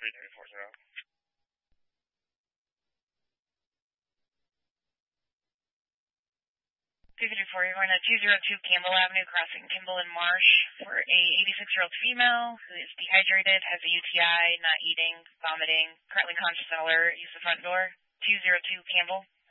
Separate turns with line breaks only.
3340.
2340, we're going to 202 Campbell Avenue, crossing Kimball and Marsh for a 86-year-old female who is dehydrated, has a UTI, not eating, vomiting, currently conscious in alert. Use the front door. 202 Campbell.